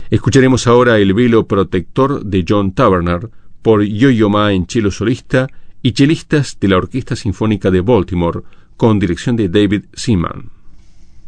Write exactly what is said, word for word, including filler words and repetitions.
Escucharemos ahora El velo protector de John Taverner por Yo-Yo Ma en cello solista y chelistas de la Orquesta Sinfónica de Baltimore con dirección de David Seaman.